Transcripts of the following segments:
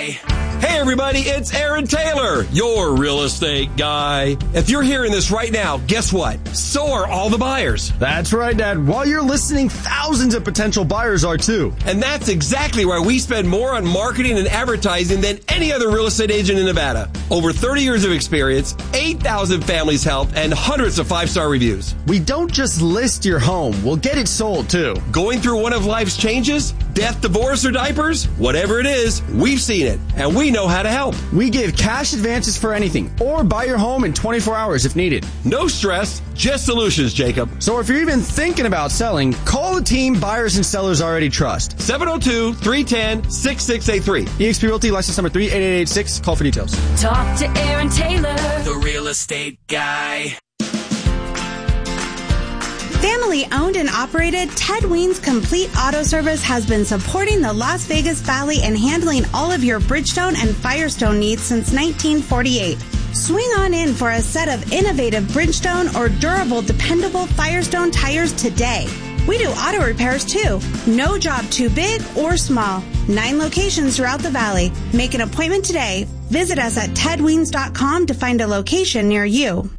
guy. Hey everybody, it's Aaron Taylor, your real estate guy. If you're hearing this right now, guess what? So are all the buyers. That's right, Dad. While you're listening, thousands of potential buyers are too. And that's exactly why we spend more on marketing and advertising than any other real estate agent in Nevada. Over 30 years of experience, 8,000 families helped, and hundreds of 5-star reviews. We don't just list your home, we'll get it sold too. Going through one of life's changes? Death, divorce, or diapers? Whatever it is, we've seen it, and we know how to help. We give cash advances for anything, or buy your home in 24 hours if needed. No stress, just solutions, Jacob. So if you're even thinking about selling, call the team buyers and sellers already trust. 702-310-6683. eXp Realty, license number 38886. Call for details. Talk to Aaron Taylor, The real estate guy. Family owned and operated, Ted Ween's Complete Auto Service has been supporting the Las Vegas Valley and handling all of your Bridgestone and Firestone needs since 1948. Swing on in for a set of innovative Bridgestone or durable, dependable Firestone tires today. We do auto repairs too. No job too big or small. 9 locations throughout the valley. Make an appointment today. Visit us at tedweens.com to find a location near you.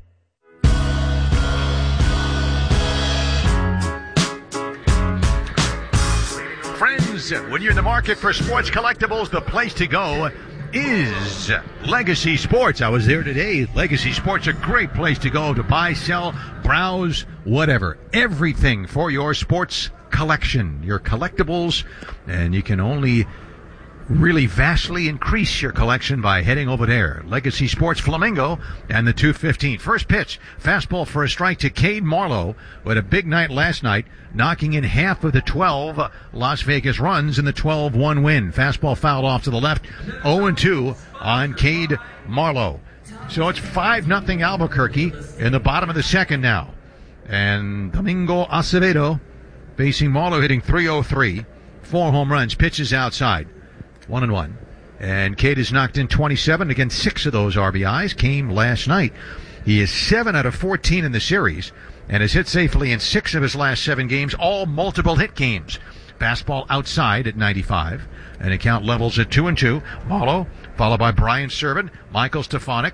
Friends, when you're in the market for sports collectibles, the place to go is Legacy Sports. I was there today. Legacy Sports, a great place to go to buy, sell, browse, whatever. Everything for your sports collection, your collectibles, and you can only really vastly increase your collection by heading over there. Legacy Sports Flamingo and the 215. First pitch, fastball for a strike to Cade Marlowe, who had a big night last night, knocking in half of the 12 Las Vegas runs in the 12-1 win. Fastball fouled off to the left, 0-2 on Cade Marlowe. So it's 5-0 Albuquerque in the bottom of the second now. And Domingo Acevedo facing Marlowe, hitting .303, 4 home runs, pitches outside. 1-1. And Cade has knocked in 27. Again, 6 of those RBIs came last night. He is 7 out of 14 in the series and has hit safely in 6 of his last 7 games, all multiple hit games. Fastball outside at 95. And account levels at 2-2. Marlowe, followed by Brian Serven, Michael Stefanik.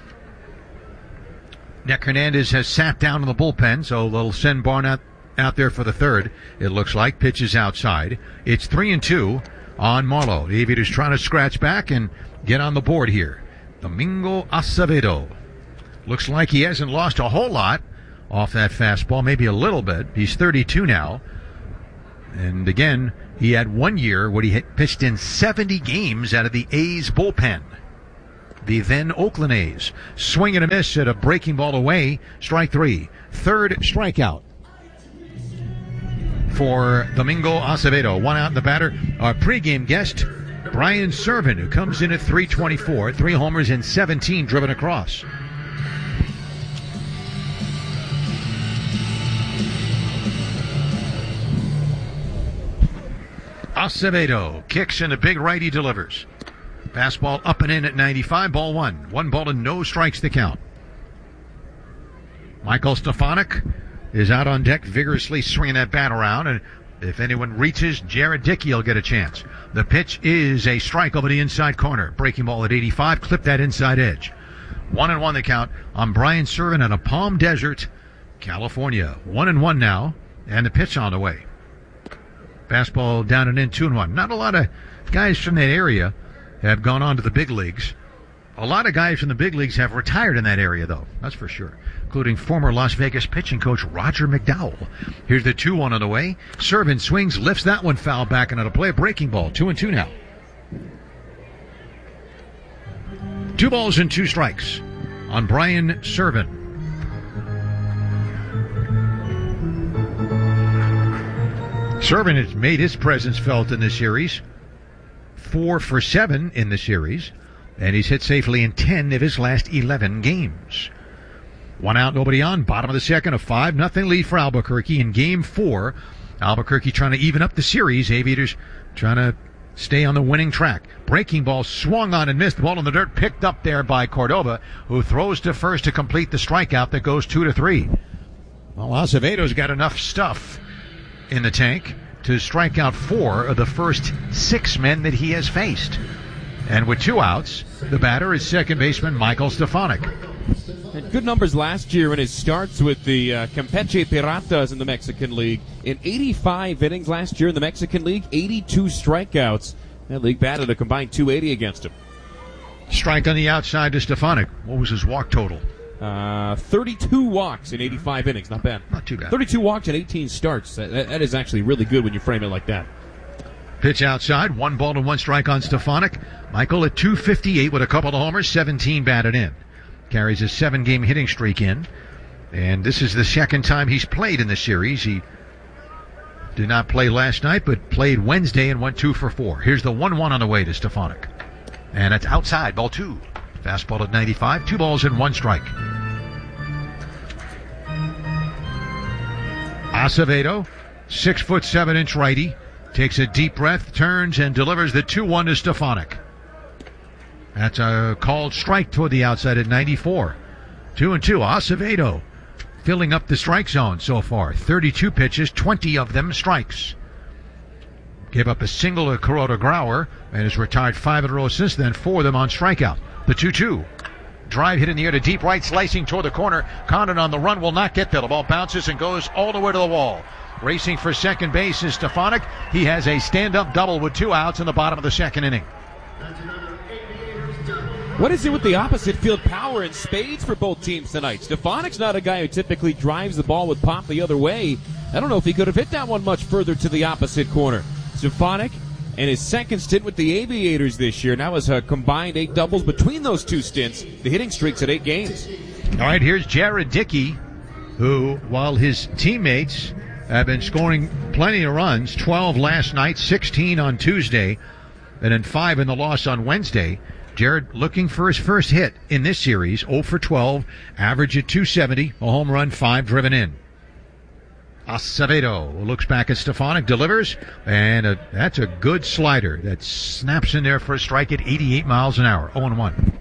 Nick Hernandez has sat down in the bullpen, so they'll send Barnett out there for the third. It looks like pitches outside. It's 3-2. On Marlowe. The Aviators trying to scratch back and get on the board here. Domingo Acevedo. Looks like he hasn't lost a whole lot off that fastball, maybe a little bit. He's 32 now. And again, he had 1 year where he pitched in 70 games out of the A's bullpen. The then Oakland A's. Swing and a miss at a breaking ball away. Strike 3. Third strikeout for Domingo Acevedo. 1 out in the batter. Our pregame guest, Brian Serven, who comes in at .324, 3 homers and 17 driven across. Acevedo kicks and a big right, he delivers. Fastball up and in at 95, ball 1. 1 ball and no strikes to count. Michael Stefanik is out on deck, vigorously swinging that bat around, and if anyone reaches, Jared Dickey will get a chance. The pitch is a strike over the inside corner. Breaking ball at 85, clip that inside edge. 1-1 the count on Brian Serven out of Palm Desert, California. 1-1 now, and the pitch on the way. Fastball down and in, 2-1. Not a lot of guys from that area have gone on to the big leagues. A lot of guys from the big leagues have retired in that area, though. That's for sure. Including former Las Vegas pitching coach Roger McDowell. Here's the 2-1 on the way. Serven swings, lifts that one foul back and out of play. Breaking ball, 2-2 now. 2 balls and 2 strikes on Brian Serven. Serven has made his presence felt in the series. 4 for 7 in the series. And he's hit safely in 10 of his last 11 games. 1 out, nobody on. Bottom of the second, a 5-0 lead for Albuquerque in Game 4. Albuquerque trying to even up the series. Aviators trying to stay on the winning track. Breaking ball swung on and missed. The ball in the dirt picked up there by Cordova, who throws to first to complete the strikeout that goes 2-3. Well, Acevedo's got enough stuff in the tank to strike out 4 of the first 6 men that he has faced. And with 2 outs, the batter is second baseman Michael Stefanik. Had good numbers last year in his starts with the Campeche Piratas in the Mexican League. In 85 innings last year in the Mexican League, 82 strikeouts. That league batted a combined 280 against him. Strike on the outside to Stefanik. What was his walk total? 32 walks in 85 innings. Not bad. Not too bad. 32 walks in 18 starts. That is actually really good when you frame it like that. Pitch outside, 1 ball and 1 strike on Stefanik. Michael at .258 with a couple of homers, 17 batted in. Carries a 7-game hitting streak in. And this is the second time he's played in the series. He did not play last night, but played Wednesday and went 2 for 4. Here's the 1-1 on the way to Stefanik. And it's outside, ball 2. Fastball at 95, 2 balls and 1 strike. Acevedo, 6'7" righty, takes a deep breath, turns and delivers the 2-1 to Stefanik. That's a called strike toward the outside at 94. 2-2. Acevedo filling up the strike zone so far. 32 pitches, 20 of them strikes. Gave up a single to Kuroda Grauer and has retired 5 in a row since then, 4 of them on strikeout. The 2-2. Drive hit in the air to deep right, slicing toward the corner. Condon on the run will not get there. The ball bounces and goes all the way to the wall. Racing for second base is Stefanik. He has a stand-up double with 2 outs in the bottom of the second inning. What is it with the opposite field power in spades for both teams tonight? Stefanik's not a guy who typically drives the ball with pop the other way. I don't know if he could have hit that one much further to the opposite corner. Stefanik and his second stint with the Aviators this year. Now has a combined 8 doubles between those 2 stints. The hitting streak's at 8 games. All right, here's Jared Dickey, who, while his teammates have been scoring plenty of runs, 12 last night, 16 on Tuesday, and then 5 in the loss on Wednesday. Jared looking for his first hit in this series, 0 for 12, average at .270, a home run, 5 driven in. Acevedo looks back at Stefanik, delivers, and that's a good slider that snaps in there for a strike at 88 miles an hour, 0-1.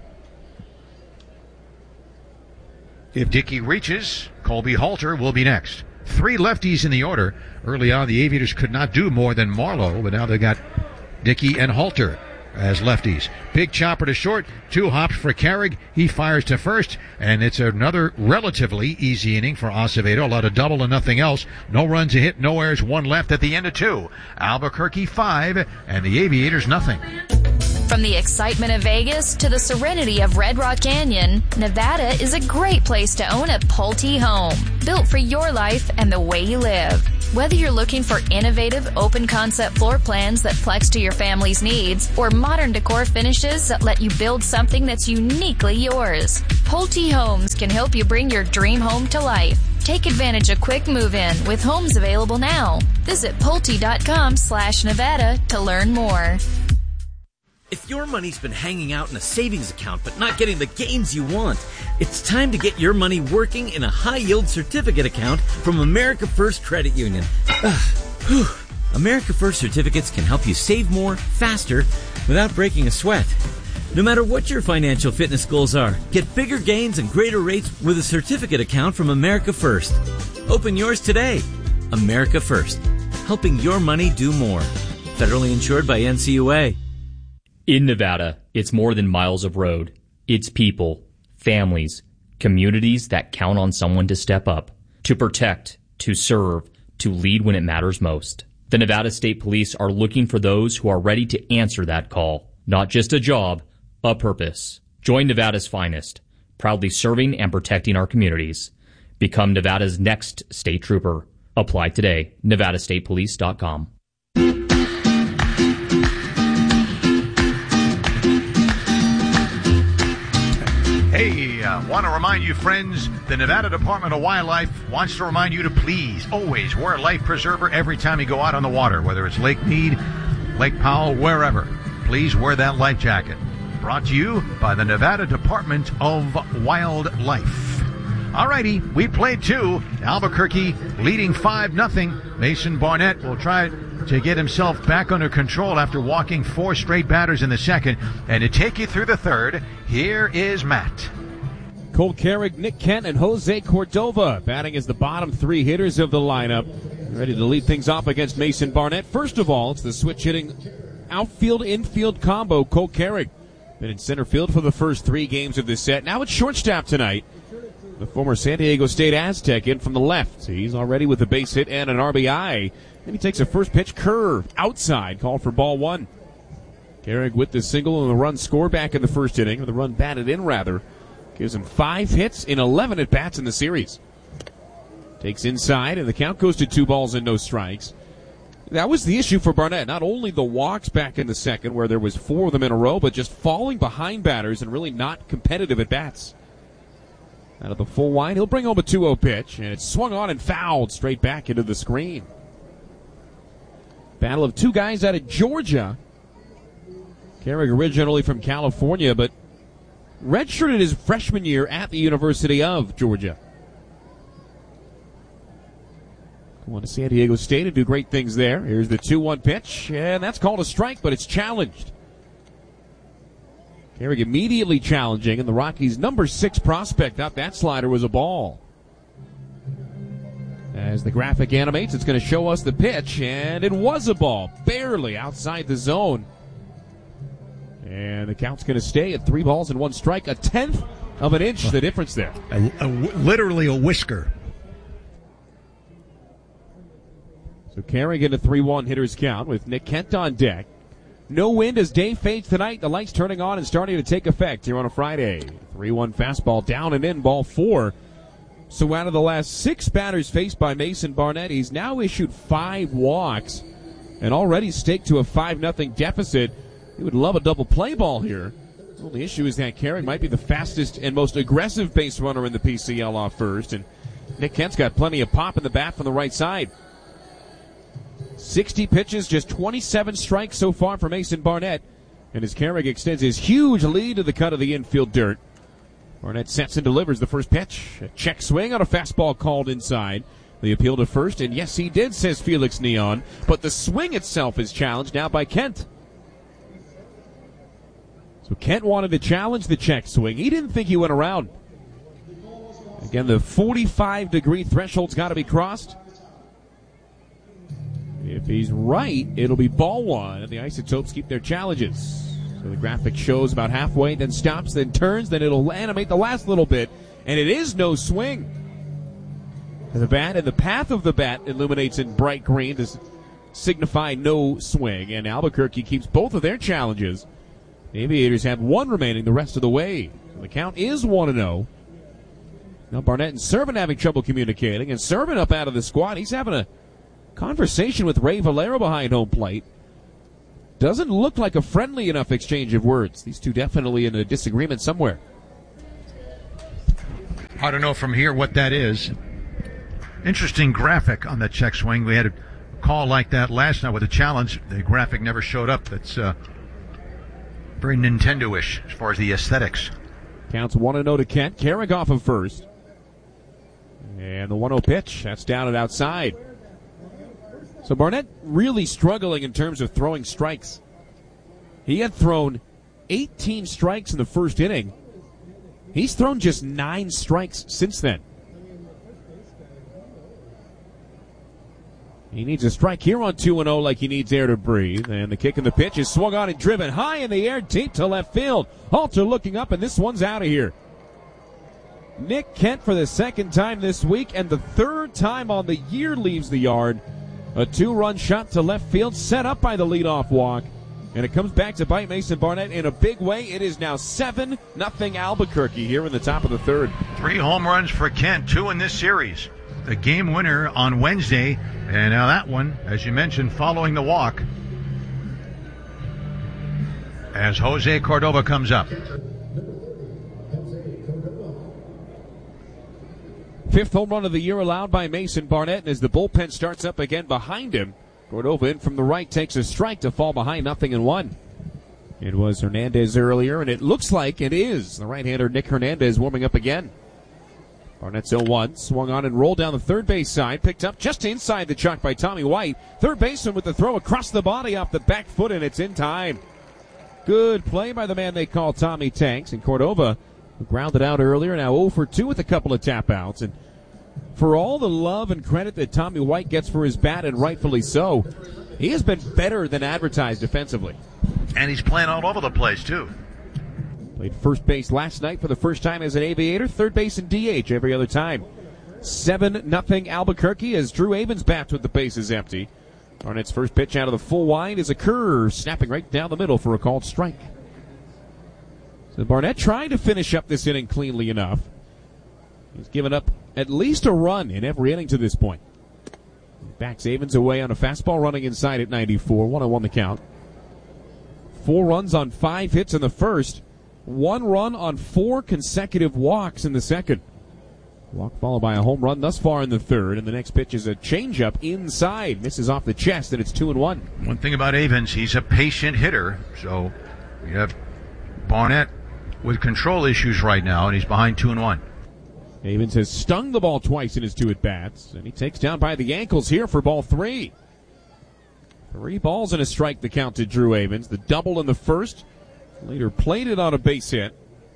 If Dickey reaches, Colby Halter will be next. 3 lefties in the order. Early on, the Aviators could not do more than Marlowe, but now they got Dickey and Halter as lefties. Big chopper to short, 2 hops for Carrig. He fires to first, and it's another relatively easy inning for Acevedo. A lot of double and nothing else. No runs a hit, no errors, 1 left at the end of 2. Albuquerque 5, and the Aviators nothing. From the excitement of Vegas to the serenity of Red Rock Canyon, Nevada is a great place to own a Pulte home, built for your life and the way you live. Whether you're looking for innovative, open-concept floor plans that flex to your family's needs, or modern decor finishes that let you build something that's uniquely yours, Pulte Homes can help you bring your dream home to life. Take advantage of quick move-in with homes available now. Visit Pulte.com/Nevada to learn more. If your money's been hanging out in a savings account but not getting the gains you want, it's time to get your money working in a high-yield certificate account from America First Credit Union. America First certificates can help you save more, faster, without breaking a sweat. No matter what your financial fitness goals are, get bigger gains and greater rates with a certificate account from America First. Open yours today. America First, helping your money do more. Federally insured by NCUA. In Nevada, it's more than miles of road. It's people, families, communities that count on someone to step up, to protect, to serve, to lead when it matters most. The Nevada State Police are looking for those who are ready to answer that call. Not just a job, a purpose. Join Nevada's finest, proudly serving and protecting our communities. Become Nevada's next state trooper. Apply today. NevadaStatePolice.com. Hey, want to remind you, friends, the Nevada Department of Wildlife wants to remind you to please always wear a life preserver every time you go out on the water, whether it's Lake Mead, Lake Powell, wherever. Please wear that life jacket. Brought to you by the Nevada Department of Wildlife. Alrighty, we played 2. Albuquerque leading 5-0. Mason Barnett will try to get himself back under control after walking 4 straight batters in the second. And to take you through the third, here is Matt. Cole Carrig, Nick Kent, and Jose Cordova batting as the bottom 3 hitters of the lineup. Ready to lead things off against Mason Barnett. First of all, it's the switch-hitting outfield-infield combo. Cole Carrig Been in center field for the first 3 games of this set. Now it's shortstop tonight. The former San Diego State Aztec in from the left. He's already with a base hit and an RBI. And he takes a first pitch curve outside, called for ball 1. Gehrig with the single and the run scored back in the first inning, or the run batted in rather. Gives him 5 hits in 11 at-bats in the series. Takes inside, and the count goes to 2 balls and no strikes. That was the issue for Barnett. Not only the walks back in the second, where there was 4 of them in a row, but just falling behind batters and really not competitive at-bats. Out of the full line, he'll bring home a 2-0 pitch, and it's swung on and fouled straight back into the screen. Battle of 2 guys out of Georgia. Gehrig originally from California, but redshirted his freshman year at the University of Georgia. Going to San Diego State and do great things there. Here's the 2-1 pitch, and that's called a strike, but it's challenged. Gehrig immediately challenging, and the Rockies' number 6 prospect thought that slider was a ball. As the graphic animates, it's going to show us the pitch, and it was a ball, barely outside the zone. And the count's going to stay at 3 balls and 1 strike, a 1/10 of an inch, the difference there. Literally a whisker. So Gehrig in a 3-1 hitter's count with Nick Kent on deck. No wind as day fades tonight. The lights turning on and starting to take effect here on a Friday. 3-1 fastball down and in, ball 4. So out of the last 6 batters faced by Mason Barnett, he's now issued 5 walks and already staked to a 5-0 deficit. He would love a double play ball here. The only issue is that Gehrig might be the fastest and most aggressive base runner in the PCL off first, and Nick Kent's got plenty of pop in the bat from the right side. 60 pitches, just 27 strikes so far for Mason Barnett. And as Gehrig extends his huge lead to the cut of the infield dirt. Barnett sets and delivers the first pitch. A check swing on a fastball called inside. The appeal to first, and yes, he did, says Felix Neon. But the swing itself is challenged now by Kent. So Kent wanted to challenge the check swing. He didn't think he went around. Again, the 45-degree threshold's got to be crossed. If he's right, it'll be ball 1, and the Isotopes keep their challenges. So the graphic shows about halfway, then stops, then turns, then it'll animate the last little bit, and it is no swing. The bat and the path of the bat illuminates in bright green to signify no swing, and Albuquerque keeps both of their challenges. The Aviators have 1 remaining the rest of the way. So the count is 1-0. Now Barnett and Servin having trouble communicating, and Servin up out of the squad. He's having a conversation with Ray Valero behind home plate. Doesn't look like a friendly enough exchange of words. These two definitely in a disagreement somewhere. I don't know from here what that is. Interesting graphic on that check swing. We had a call like that last night with a challenge. The graphic never showed up. That's very Nintendo-ish as far as the aesthetics. Counts 1-0 to Kent. Gehrig off of first. And the 1-0 pitch. That's down and outside. So Barnett really struggling in terms of throwing strikes. He had thrown 18 strikes in the first inning. He's thrown just 9 strikes since then. He needs a strike here on 2-0 like he needs air to breathe. And the kick and the pitch is swung on and driven high in the air, deep to left field. Halter looking up, and this one's out of here. Nick Kent for the 2nd time this week, and the 3rd time on the year leaves the yard. A 2-run shot to left field set up by the leadoff walk. And it comes back to bite Mason Barnett in a big way. It is now 7-0 Albuquerque here in the top of the 3rd. 3 home runs for Kent, 2 in this series. The game winner on Wednesday. And now that one, as you mentioned, following the walk. As Jose Cordova comes up. 5th home run of the year allowed by Mason Barnett, and as the bullpen starts up again behind him, Cordova in from the right takes a strike to fall behind 0-1. It was Hernandez earlier, and it looks like it is the right-hander Nick Hernandez warming up again. Barnett's 0-1, swung on and rolled down the third base side, picked up just inside the chalk by Tommy White. Third baseman with the throw across the body off the back foot, and it's in time. Good play by the man they call Tommy Tanks, and Cordova grounded out earlier, now 0 for 2 with a couple of tap outs. And for all the love and credit that Tommy White gets for his bat, and rightfully so, he has been better than advertised defensively. And he's playing all over the place, too. Played first base last night for the first time as an Aviator. Third base and DH every other time. 7-0 Albuquerque as Drew Avens bats with the bases empty. Barnett's first pitch out of the full wide is a curve, snapping right down the middle for a called strike. So Barnett trying to finish up this inning cleanly enough. He's given up at least a run in every inning to this point. Backs Avens away on a fastball running inside at 94. 1-1 the count. 4 runs on 5 hits in the first. 1 run on 4 consecutive walks in the second. Walk followed by a home run thus far in the third, and the next pitch is a changeup inside. Misses off the chest, and it's 2-1. One thing about Avens, he's a patient hitter. So you have Barnett with control issues right now, and he's behind 2-1. Avens has stung the ball twice in his 2 at-bats, and he takes down by the ankles here for ball 3. 3 balls and a strike, the count to Drew Avens. The double in the first. Later played it on a base hit.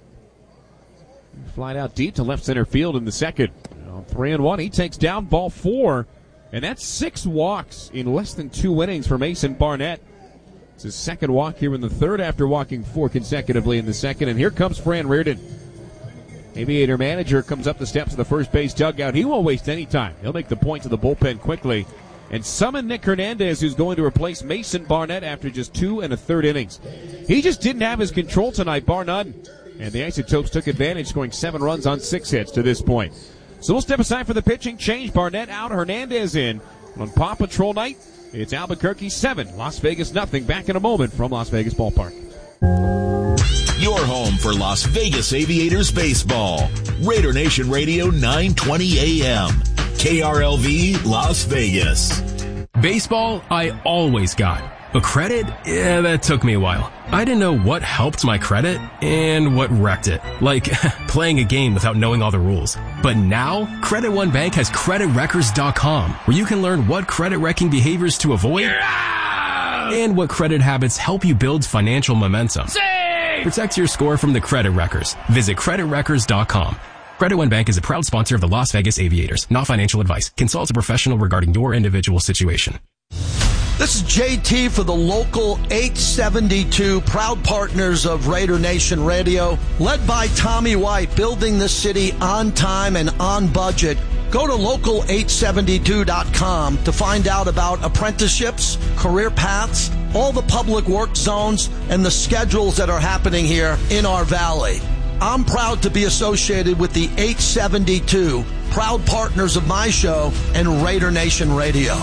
Flied out deep to left center field in the second. On 3-1, he takes down ball 4. And that's 6 walks in less than 2 innings for Mason Barnett. It's his second walk here in the third after walking 4 consecutively in the second. And here comes Fran Reardon. Aviator manager comes up the steps of the first base dugout. He won't waste any time. He'll make the point to the bullpen quickly and summon Nick Hernandez, who's going to replace Mason Barnett after just 2 1/3 innings. He just didn't have his control tonight, bar none. And the Isotopes took advantage, scoring 7 runs on 6 hits to this point. So we'll step aside for the pitching change. Barnett out, Hernandez in. On Paw Patrol night, it's Albuquerque 7, Las Vegas nothing. Back in a moment from Las Vegas Ballpark. Your home for Las Vegas Aviators baseball. Raider Nation Radio 920 AM. KRLV Las Vegas. Baseball, I always got. But credit? Yeah, that took me a while. I didn't know what helped my credit and what wrecked it. Like playing a game without knowing all the rules. But now, Credit One Bank has CreditWreckers.com, where you can learn what credit wrecking behaviors to avoid and what credit habits help you build financial momentum. Protect your score from the credit wreckers. Visit CreditWreckers.com. Credit One Bank is a proud sponsor of the Las Vegas Aviators. Not financial advice. Consult a professional regarding your individual situation. This is JT for the local 872, proud partners of Raider Nation Radio, led by Tommy White, building the city on time and on budget. Go to local872.com to find out about apprenticeships, career paths, all the public work zones, and the schedules that are happening here in our valley. I'm proud to be associated with the 872, proud partners of my show and Raider Nation Radio.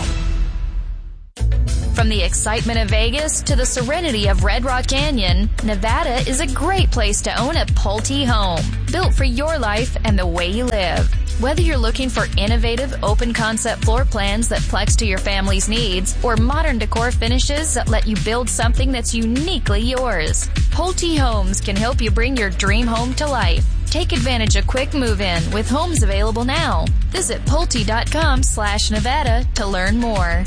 From the excitement of Vegas to the serenity of Red Rock Canyon, Nevada is a great place to own a Pulte home, built for your life and the way you live. Whether you're looking for innovative, open-concept floor plans that flex to your family's needs, or modern decor finishes that let you build something that's uniquely yours, Pulte Homes can help you bring your dream home to life. Take advantage of quick move-in with homes available now. Visit Pulte.com/Nevada to learn more.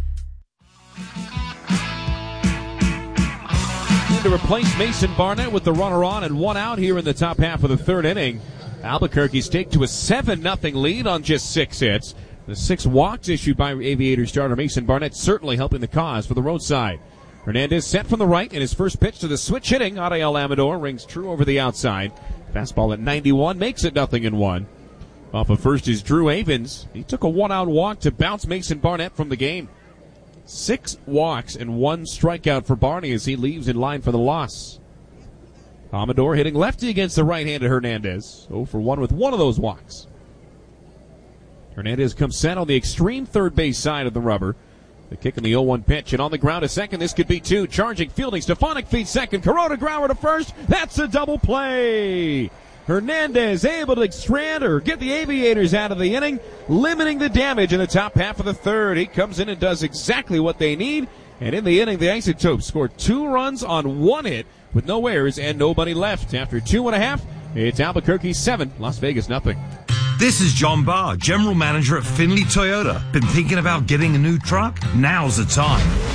To replace Mason Barnett with the runner on and 1 out here in the top half of the third inning. Albuquerque's take to a 7-0 lead on just 6 hits. The 6 walks issued by Aviator starter Mason Barnett certainly helping the cause for the roadside. Hernandez set from the right, and his first pitch to the switch hitting Ariel Amador rings true over the outside. Fastball at 91 makes it 0-1. Off of first is Drew Avens. He took a 1-out walk to bounce Mason Barnett from the game. 6 walks and 1 strikeout for Barney as he leaves in line for the loss. Amador hitting lefty against the right-handed Hernandez. 0 for 1 with 1 of those walks. Hernandez comes set on the extreme third base side of the rubber. The kick in the 0-1 pitch, and on the ground to second. This could be 2. Charging, fielding. Stefanik feeds second. Corona Grauer to first. That's a double play. Hernandez able to strand or get the Aviators out of the inning, limiting the damage in the top half of the third. He comes in and does exactly what they need. And in the inning, the Isotopes scored 2 runs on 1 hit with no errors and nobody left. After 2.5, it's Albuquerque 7, Las Vegas nothing. This is John Barr, General Manager at Finley Toyota. Been thinking about getting a new truck? Now's the time.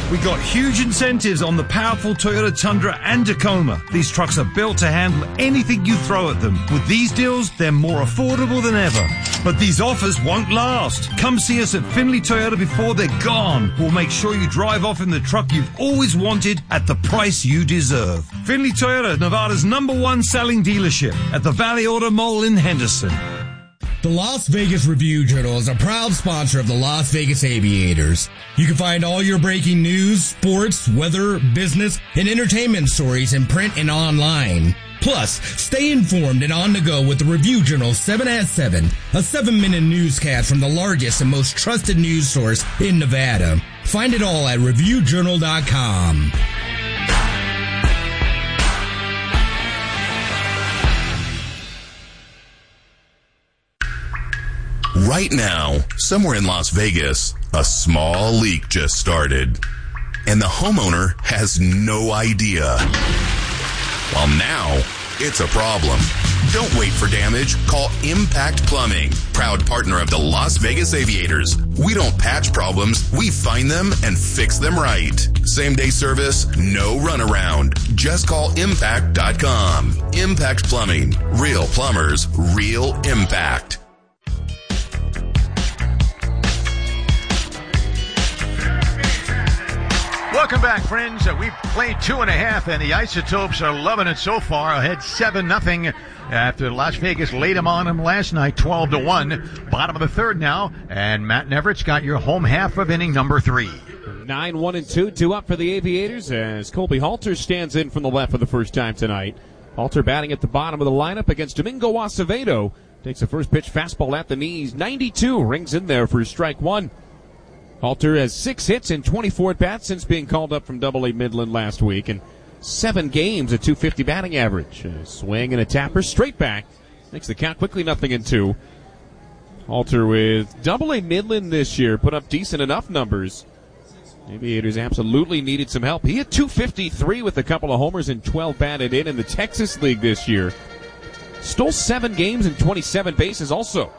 We got huge incentives on the powerful Toyota Tundra and Tacoma. These trucks are built to handle anything you throw at them. With these deals, they're more affordable than ever. But these offers won't last. Come see us at Findlay Toyota before they're gone. We'll make sure you drive off in the truck you've always wanted at the price you deserve. Findlay Toyota, Nevada's #1 selling dealership at the Valley Auto Mall in Henderson. The Las Vegas Review-Journal is a proud sponsor of the Las Vegas Aviators. You can find all your breaking news, sports, weather, business, and entertainment stories in print and online. Plus, stay informed and on the go with the Review-Journal 7 at 7, a 7-minute newscast from the largest and most trusted news source in Nevada. Find it all at ReviewJournal.com. Right now, somewhere in Las Vegas, a small leak just started, and the homeowner has no idea. Well, now, it's a problem. Don't wait for damage. Call Impact Plumbing, proud partner of the Las Vegas Aviators. We don't patch problems, we find them and fix them right. Same-day service, no runaround. Just call Impact.com. Impact Plumbing. Real plumbers, real impact. Welcome back, friends. We've played 2.5, and the Isotopes are loving it so far. Ahead 7-0 after Las Vegas laid them on them last night, 12-1. Bottom of the third now, and Matt Neverett's got your home half of inning number 3. 9-1-2, 2 up for the Aviators as Colby Halter stands in from the left for the first time tonight. Halter batting at the bottom of the lineup against Domingo Acevedo. Takes the first pitch, fastball at the knees, 92, rings in there for strike one. Halter has 6 hits in 24 at-bats since being called up from Double-A Midland last week, and 7 games at .250 batting average. A swing and a tapper straight back. Makes the count quickly 0-2. Halter with Double-A Midland this year put up decent enough numbers. Aviators absolutely needed some help. He hit .253 with a couple of homers and 12 batted in the Texas League this year. Stole 7 games and 27 bases also.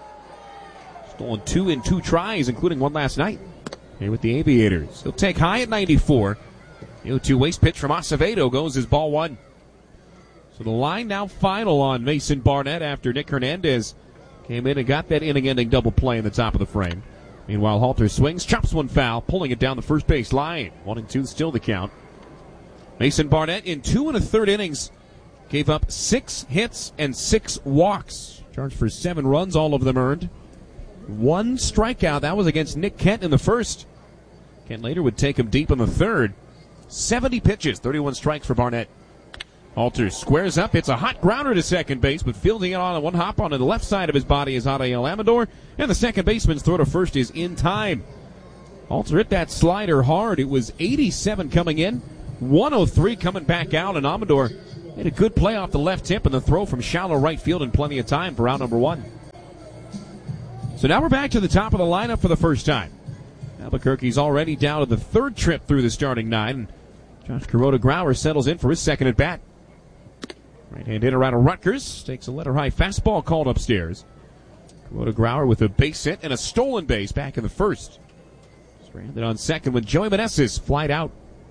Stolen 2 in 2 tries, including one last night. Here with the Aviators. He'll take high at 94. The 0-2 waste pitch from Acevedo goes as ball 1. So the line now final on Mason Barnett after Nick Hernandez came in and got that inning-ending double play in the top of the frame. Meanwhile, Halter swings, chops one foul, pulling it down the first base line. 1-2 still the count. Mason Barnett in 2 1/3 innings gave up 6 hits and 6 walks. Charged for 7 runs, all of them earned. 1 strikeout. That was against Nick Kent in the first. Kent later would take him deep in the third. 70 pitches, 31 strikes for Barnett. Halter squares up, hits a hot grounder to second base, but fielding it on one hop onto the left side of his body is Adael Amador, and the second baseman's throw to first is in time. Halter hit that slider hard. It was 87 coming in, 103 coming back out, and Amador made a good play off the left tip and the throw from shallow right field in plenty of time for out number 1. So now we're back to the top of the lineup for the first time. Albuquerque's already down to the 3rd trip through the starting 9. Josh Kuroda-Grauer settles in for his second at bat. Right-hand hitter out of Rutgers takes a letter-high fastball called upstairs. Kuroda-Grauer with a base hit and a stolen base back in the first. Stranded on second when Joey Meneses flied out.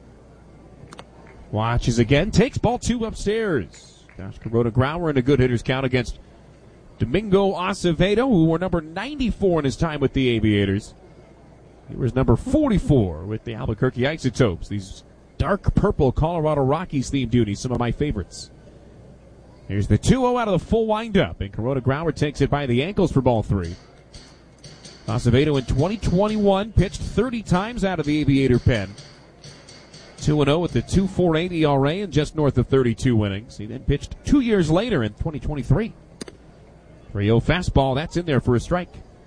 Watches again, takes ball 2 upstairs. Josh Kuroda-Grauer in a good hitter's count against Domingo Acevedo, who wore number 94 in his time with the Aviators. He was number 44 with the Albuquerque Isotopes. These dark purple Colorado Rockies themed unis, some of my favorites. Here's the 2-0 out of the full windup, and Kuroda-Grauer takes it by the ankles for ball 3. Acevedo in 2021 pitched 30 times out of the Aviator pen. 2-0 with the 2.48 ERA and just north of 32 innings. He then pitched 2 years later in 2023. 3-0 fastball, that's in there for a strike.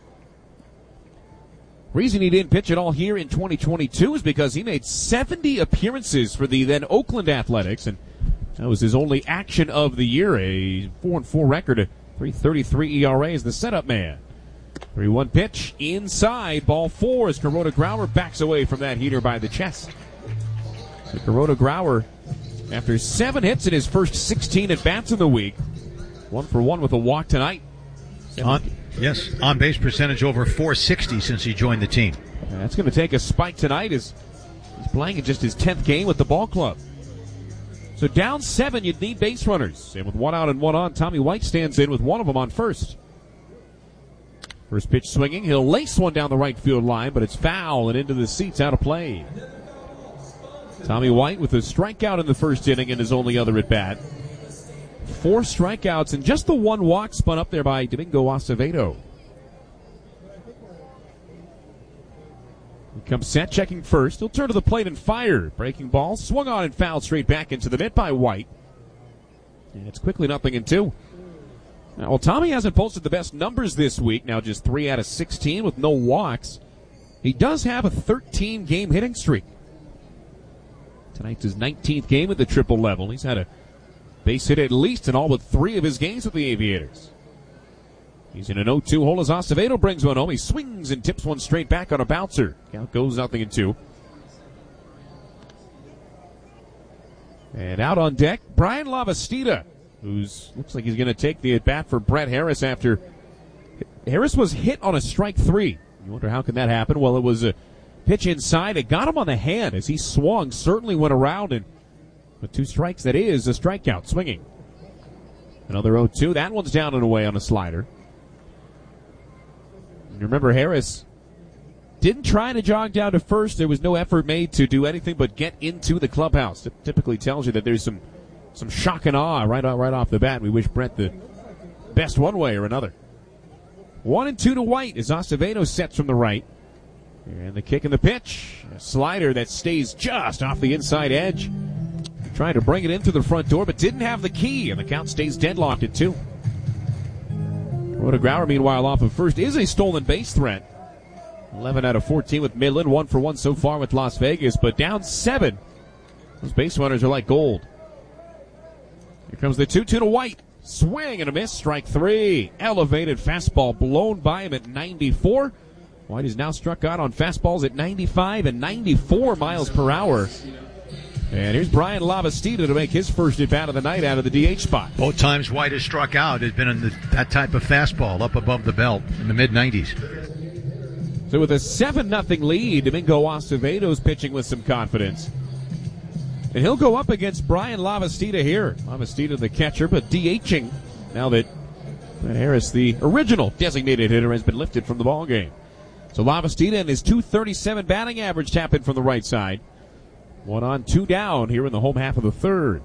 Reason he didn't pitch at all here in 2022 is because he made 70 appearances for the then Oakland Athletics, and that was his only action of the year. A 4-4 record, a 3.33 ERA as the setup man. 3-1 pitch inside, ball 4 as Kuroda-Grauer backs away from that heater by the chest. So Kuroda-Grauer, after 7 hits in his first 16 at-bats in the week, 1 for 1 with a walk tonight. On base percentage over .460 since he joined the team. That's going to take a spike tonight as He's playing in just his 10th game with the ball club. So down 7, you'd need base runners. And with 1 out and 1 on, Tommy White stands in with one of them on first. First pitch swinging. He'll lace one down the right field line, but it's foul and into the seats, out of play. Tommy White with a strikeout in the first inning in his only other at bat. 4 strikeouts and just the 1 walk spun up there by Domingo Acevedo. He comes set, checking first. He'll turn to the plate and fire. Breaking ball, swung on and fouled straight back into the net by White. And it's quickly 0-2. Now, well, Tommy hasn't posted the best numbers this week. Now just 3 out of 16 with no walks. He does have a 13-game hitting streak. Tonight's his 19th game at the triple level. He's had a base hit at least in all but 3 of his games with the Aviators. He's in an 0-2 hole as Acevedo brings one home. He swings and tips one straight back on a bouncer. Count goes 0-2. And out on deck, Brian Lavastida, looks like he's going to take the at-bat for Brett Harris after Harris was hit on a strike 3. You wonder how can that happen? Well, it was a pitch inside. It got him on the hand as he swung, certainly went around, and with 2 strikes, that is a strikeout, swinging. Another 0-2. That one's down and away on a slider. And remember, Harris didn't try to jog down to first. There was no effort made to do anything but get into the clubhouse. It typically tells you that there's some shock and awe right off the bat. We wish Brett the best one way or another. 1-2 to White as Acevedo sets from the right. And the kick and the pitch. A slider that stays just off the inside edge. Trying to bring it in through the front door, but didn't have the key, and the count stays deadlocked at 2. Rhoda Grauer, meanwhile, off of first, is a stolen base threat. 11 out of 14 with Midland, 1 for 1 so far with Las Vegas, but down 7. Those base runners are like gold. Here comes the 2-2 to White. Swing and a miss, strike 3. Elevated fastball blown by him at 94. White is now struck out on fastballs at 95 and 94 miles per hour. And here's Brian Lavastida to make his first at-bat of the night out of the DH spot. Both times White has struck out has been in that type of fastball up above the belt in the mid-90s. So with a 7-0 lead, Domingo Acevedo's pitching with some confidence. And he'll go up against Brian Lavastida here. Lavastida the catcher, but DHing now that Brett Harris, the original designated hitter, has been lifted from the ballgame. So Lavastida and his .237 batting average tap in from the right side. 1 on, 2 down here in the home half of the third.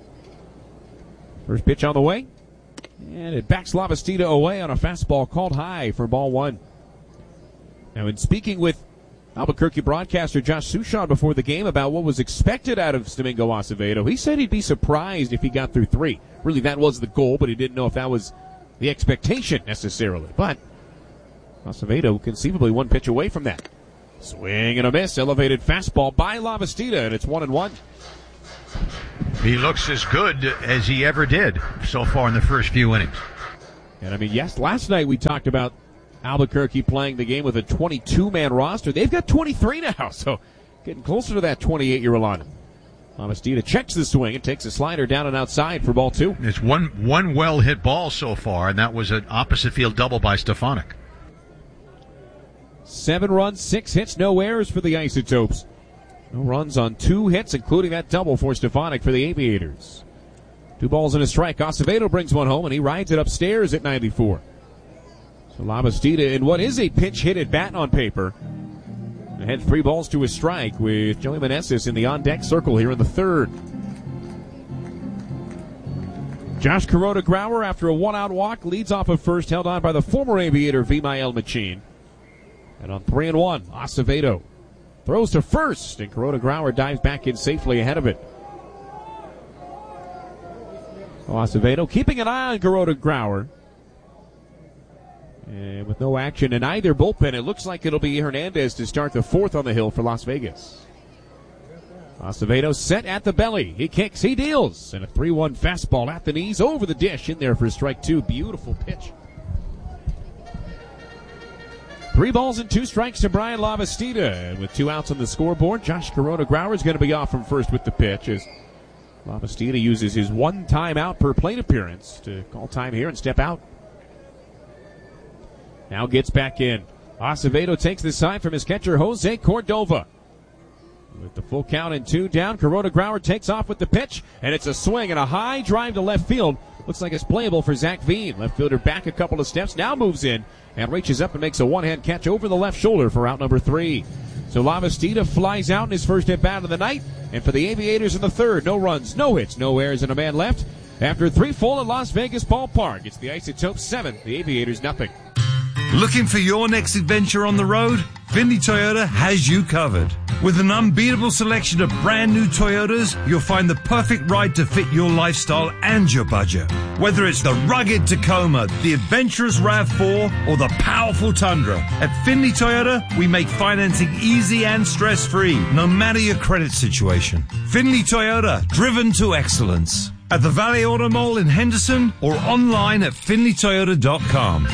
First pitch on the way. And it backs Lavastida away on a fastball called high for ball 1. Now, in speaking with Albuquerque broadcaster Josh Suchon before the game about what was expected out of Domingo Acevedo, he said he'd be surprised if he got through 3. Really, that was the goal, but he didn't know if that was the expectation necessarily. But Acevedo conceivably 1 pitch away from that. Swing and a miss. Elevated fastball by Lavastida, and it's 1-1. He looks as good as he ever did so far in the first few innings. And I mean, yes, last night we talked about Albuquerque playing the game with a 22-man roster. They've got 23 now, so getting closer to that 28-year alignment. Lavastida checks the swing and takes a slider down and outside for ball 2. It's one well-hit ball so far, and that was an opposite field double by Stefanik. 7 runs, 6 hits, no errors for the Isotopes. No runs on 2 hits, including that double for Stefanik for the Aviators. 2 balls and a strike. Acevedo brings one home, and he rides it upstairs at 94. So Lavastida in what is a pinch hit at bat on paper. Ahead 3 balls to a strike with Joey Meneses in the on-deck circle here in the third. Josh Kuroda Grauer, after a 1-out walk, leads off of first, held on by the former Aviator Vimael Machin. And on 3-1, Acevedo throws to first, and Kuroda Grauer dives back in safely ahead of it. So Acevedo keeping an eye on Kuroda Grauer. And with no action in either bullpen, it looks like it'll be Hernandez to start the 4th on the hill for Las Vegas. Acevedo set at the belly. He kicks, he deals. And a 3-1 fastball at the knees over the dish in there for strike 2. Beautiful pitch. 3 balls and 2 strikes to Brian Lavastida. And with 2 outs on the scoreboard, Josh Kuroda Grauer is going to be off from first with the pitch as Lavastida uses his 1 time out per plate appearance to call time here and step out. Now gets back in. Acevedo takes the sign from his catcher, Jose Cordova. With the full count and 2 down, Corona Grauer takes off with the pitch, and it's a swing and a high drive to left field. Looks like it's playable for Zach Veen. Left fielder back a couple of steps, now moves in and reaches up and makes a one-hand catch over the left shoulder for out number 3. So Lavastida flies out in his first at-bat of the night, and for the Aviators in the third, no runs, no hits, no errors, and a man left. After 3 full at Las Vegas Ballpark, it's the Isotopes 7, the Aviators nothing. Looking for your next adventure on the road? Findlay Toyota has you covered. With an unbeatable selection of brand new Toyotas, you'll find the perfect ride to fit your lifestyle and your budget. Whether it's the rugged Tacoma, the adventurous RAV4, or the powerful Tundra, at Findlay Toyota, we make financing easy and stress-free, no matter your credit situation. Findlay Toyota, driven to excellence. At the Valley Auto Mall in Henderson or online at FindlayToyota.com.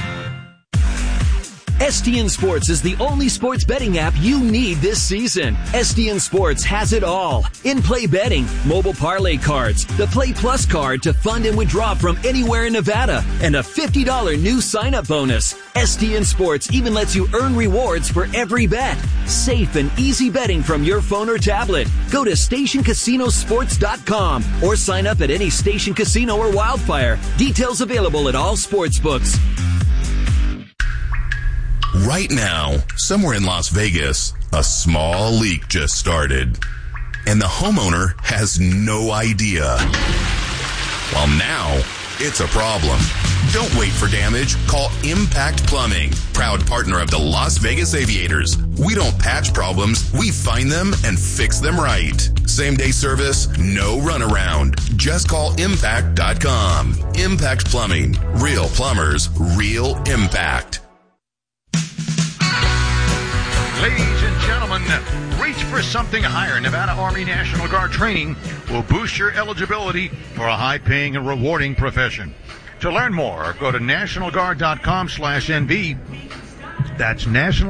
STN Sports is the only sports betting app you need this season. STN Sports has it all. In-play betting, mobile parlay cards, the Play Plus card to fund and withdraw from anywhere in Nevada, and a $50 new sign-up bonus. STN Sports even lets you earn rewards for every bet. Safe and easy betting from your phone or tablet. Go to StationCasinoSports.com or sign up at any Station Casino or Wildfire. Details available at all sportsbooks. Right now, somewhere in Las Vegas, a small leak just started, and the homeowner has no idea. Well, now it's a problem. Don't wait for damage. Call Impact Plumbing, proud partner of the Las Vegas Aviators. We don't patch problems. We find them and fix them right. Same-day service, no runaround. Just call Impact.com. Impact Plumbing. Real plumbers, real impact. Ladies and gentlemen, reach for something higher. Nevada Army National Guard training will boost your eligibility for a high-paying and rewarding profession. To learn more, go to nationalguard.com/NV. That's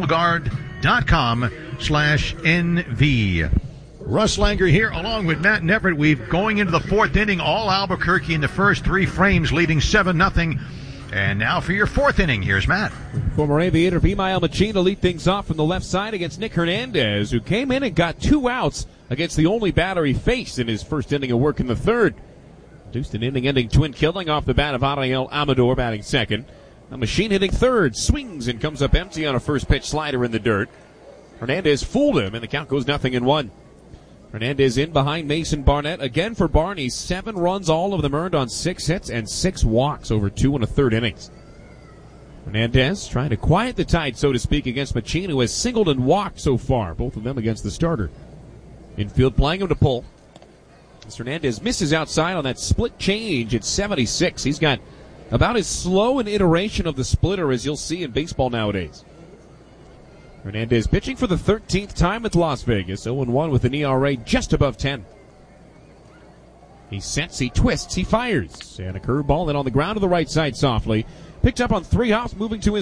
nationalguard.com/NV. Russ Langer here, along with Matt Neverett. We've going into the 4th inning, all Albuquerque in the first 3 frames, leading 7-0. And now for your 4th inning, here's Matt. Former Aviator Vimael Machin to lead things off from the left side against Nick Hernandez, who came in and got 2 outs against the only batter he faced in his first inning of work in the 3rd. Produced an inning-ending twin killing off the bat of Ariel Amador batting second. Now Machin hitting 3rd, swings and comes up empty on a first pitch slider in the dirt. Hernandez fooled him, and the count goes 0-1. Hernandez in behind Mason Barnett. Again for Barney, 7 runs, all of them earned on 6 hits and 6 walks over 2 1/3 innings. Hernandez trying to quiet the tide, so to speak, against Machin, who has singled and walked so far, both of them against the starter. Infield playing him to pull. As Hernandez misses outside on that split change at 76. He's got about as slow an iteration of the splitter as you'll see in baseball nowadays. Hernandez pitching for the 13th time with Las Vegas, 0-1 with an ERA just above 10. He sets, he twists, he fires, and a curveball then on the ground to the right side softly. Picked up on 3 hops, moving to his